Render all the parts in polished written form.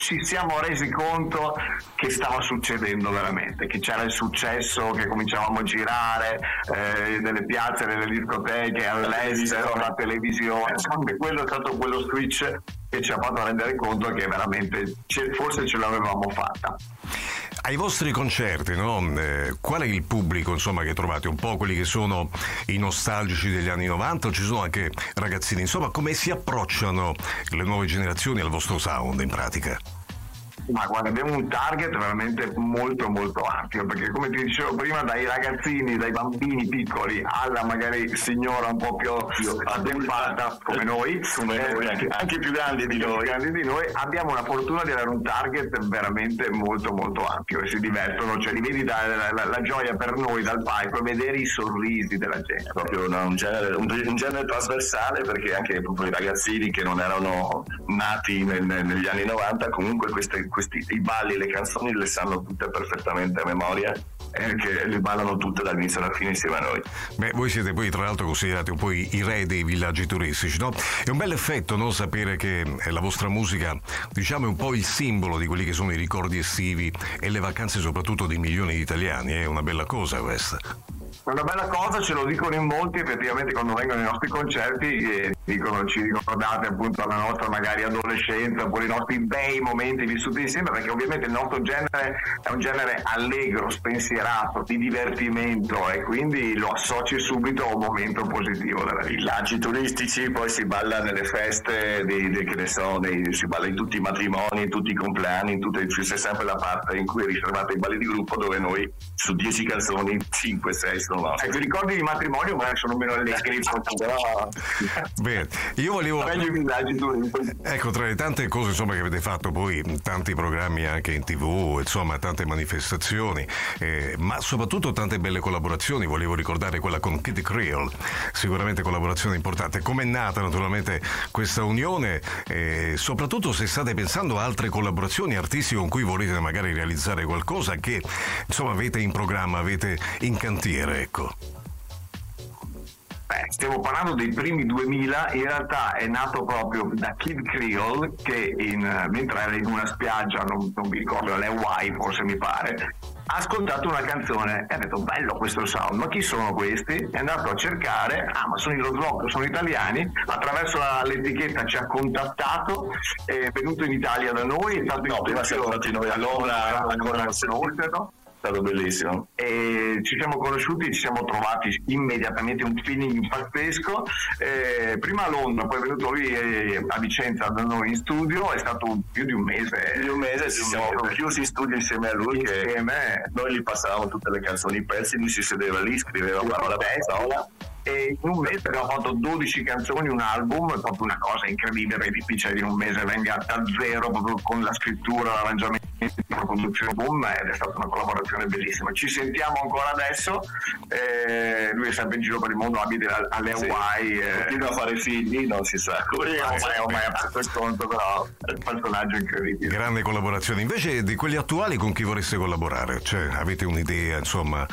ci siamo resi conto che stava succedendo veramente, che c'era il successo, che cominciavamo a girare nelle piazze, nelle discoteche, all'estero, la televisione. Insomma, quello è stato quello switch che ci ha fatto rendere conto che veramente forse ce l'avevamo fatta. Ai vostri concerti, no? Qual è il pubblico, insomma, che trovate? Un po' quelli che sono i nostalgici degli anni 90, o ci sono anche ragazzini? Insomma, come si approcciano le nuove generazioni al vostro sound, in pratica? Ma guarda, abbiamo un target veramente molto molto ampio, perché come ti dicevo prima, dai ragazzini, dai bambini piccoli alla magari signora un po' più adulta come noi, anche più grandi di noi, abbiamo la fortuna di avere un target veramente molto molto ampio e si divertono, cioè li vedi la gioia per noi dal palco, vedere i sorrisi della gente. Proprio un genere trasversale, perché anche proprio i ragazzini che non erano nati negli anni 90 comunque i balli, le canzoni le sanno tutte perfettamente a memoria, che le ballano tutte dall'inizio alla fine insieme a noi. Beh, voi siete poi tra l'altro considerati un po' i re dei villaggi turistici, no? È un bel effetto, no? Sapere che la vostra musica, diciamo, è un po' il simbolo di quelli che sono i ricordi estivi e le vacanze soprattutto di milioni di italiani. È una bella cosa questa. È una bella cosa, ce lo dicono in molti effettivamente quando vengono ai nostri concerti, e ci ricordate appunto la nostra magari adolescenza oppure i nostri bei momenti vissuti insieme, perché ovviamente il nostro genere è un genere allegro, spensierato, di divertimento, e quindi lo associ subito a un momento positivo della vita. Villaggi turistici, poi si balla nelle feste, si balla in tutti i matrimoni, in tutti i compleanni, c'è sempre la parte in cui è riservata ai balli di gruppo, dove noi su 10 canzoni 5-6 sono nostre. I ricordi di matrimonio magari sono meno allegri, però bene, io volevo ecco, tra le tante cose insomma che avete fatto, poi tanti programmi anche in TV, insomma tante manifestazioni, ma soprattutto tante belle collaborazioni. Volevo ricordare quella con Kid Creole, sicuramente collaborazione importante. Com'è nata naturalmente questa unione, soprattutto se state pensando a altre collaborazioni artistiche con cui volete magari realizzare qualcosa che insomma avete in programma, avete in cantiere, ecco. Stiamo parlando dei primi 2000, in realtà è nato proprio da Kid Creole che mentre era in una spiaggia, non mi ricordo, alle Hawaii forse mi pare, ha ascoltato una canzone e ha detto bello questo sound, ma chi sono questi? È andato a cercare, ma sono i Los Locos, sono italiani, attraverso l'etichetta ci ha contattattato, è venuto in Italia da noi, è stato prima siamo andati noi a Londra, ancora no? È stato bellissimo, e ci siamo conosciuti e ci siamo trovati immediatamente un feeling pazzesco, prima a Londra, poi è venuto lui a Vicenza da noi in studio, è stato più di un mese ci siamo chiusi in studio insieme a lui, noi gli passavamo tutte le canzoni, i pezzi, lui si sedeva lì, scriveva parola per parola, e in un mese abbiamo fatto 12 canzoni, un album, è proprio una cosa incredibile, è difficile che in un mese venga da zero proprio con la scrittura, l'arrangiamento, la produzione, boom, ed è stata una collaborazione bellissima. Ci sentiamo ancora adesso, lui è sempre in giro per il mondo, abita alle Hawaii, continua a fare figli, non si sa ormai ha fatto il conto, però è un personaggio incredibile. Grande collaborazione. Invece di quelli attuali, con chi vorreste collaborare? Cioè, avete un'idea, insomma?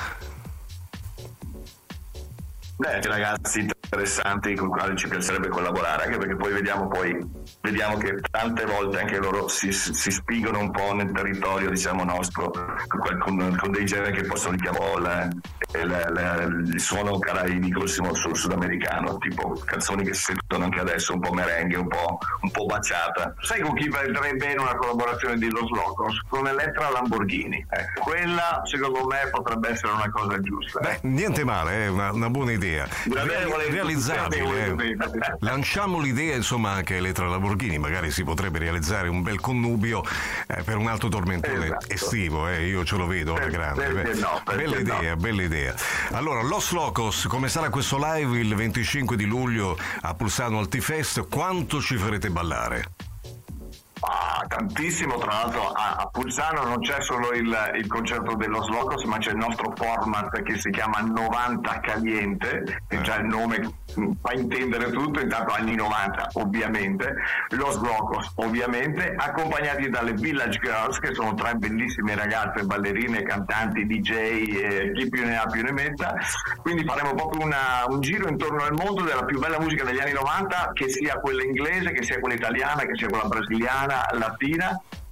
Beh, ragazzi interessanti con i quali ci piacerebbe collaborare, anche perché poi vediamo che tante volte anche loro si spingono un po' nel territorio, diciamo, nostro, con dei generi che possono richiamare il suono caraibico, sul sudamericano, tipo canzoni che si sentono anche adesso, un po' merengue, un po' baciata. Sai con chi vedrei bene una collaborazione di Los Locos? Con Elettra Lamborghini. Quella secondo me potrebbe essere una cosa giusta. Beh, niente male, è una buona idea. Realizzabile. Lanciamo l'idea, insomma, anche Elettra Lamborghini, magari si potrebbe realizzare un bel connubio per un alto tormentone estivo, io ce lo vedo alla grande. Bella idea. Allora, Los Locos, come sarà questo live il 25 di luglio a Pulsano Altifest? Quanto ci farete ballare? Tantissimo, tra l'altro a Pulsano non c'è solo il concerto dello Locos, ma c'è il nostro format che si chiama 90 Caliente, che già il nome fa intendere tutto, intanto anni 90 ovviamente, Los Locos ovviamente, accompagnati dalle Village Girls, che sono 3 bellissime ragazze, ballerine, cantanti, DJ, chi più ne ha più ne metta, quindi faremo proprio un giro intorno al mondo della più bella musica degli anni 90, che sia quella inglese, che sia quella italiana, che sia quella brasiliana, latina,